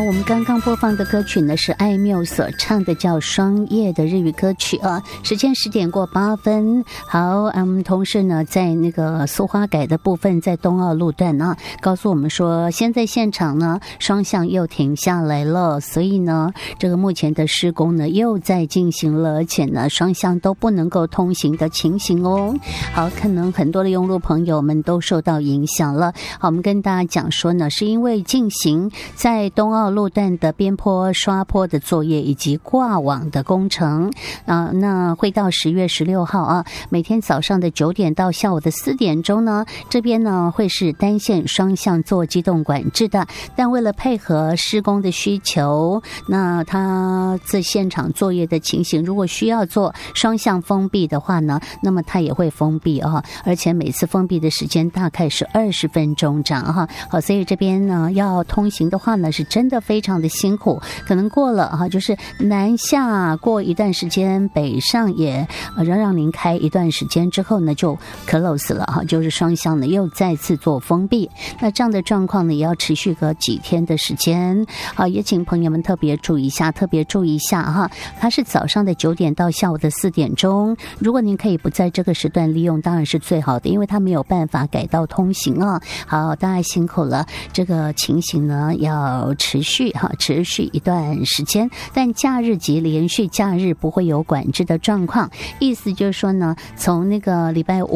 我们刚刚播放的歌曲呢是艾缪所唱的叫《双叶》的日语歌曲啊。时间10:08。好，同事呢在那个苏花改的部分，在东澳路段呢，告诉我们说，现在现场呢双向又停下来了，所以呢，这个目前的施工呢又在进行了，而且呢双向都不能够通行的情形哦。好，可能很多的用路朋友们都受到影响了。好，我们跟大家讲说呢，是因为进行在东澳路段的边坡刷坡的作业以及挂网的工程那会到10月16号啊，每天早上的9点到下午的4点钟呢，这边呢会是单线双向做机动管制的，但为了配合施工的需求，那它在现场作业的情形，如果需要做双向封闭的话呢，那么它也会封闭啊，而且每次封闭的时间大概是20分钟这样哈。好，所以这边呢要通行的话呢，是真的非常的辛苦，可能过了哈，就是南下过一段时间，北上也让您开一段时间之后呢，就 close 了哈，就是双向呢又再次做封闭。那这样的状况呢，也要持续个几天的时间啊，也请朋友们特别注意一下哈。它是早上的9点到下午的4点钟，如果您可以不在这个时段利用，当然是最好的，因为它没有办法改道通行啊。好，大家辛苦了，这个情形呢要持续一段时间，但假日及连续假日不会有管制的状况，意思就是说呢，从那个礼拜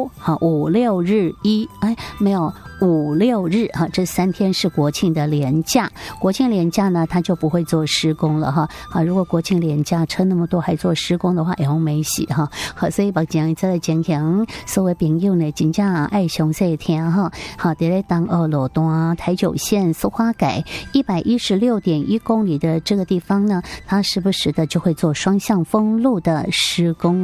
5、5、6日没有5、6日这3天是国庆的连假，国庆连假呢，它就不会做施工了哈。如果国庆连假车那么多还做施工的话，也没戏哈。好，所以目前这个情形，所有朋友呢，真正爱详细听哈。好，在东澳路段台九线苏花改116.1公里的这个地方呢，它时不时的就会做双向封路的施工。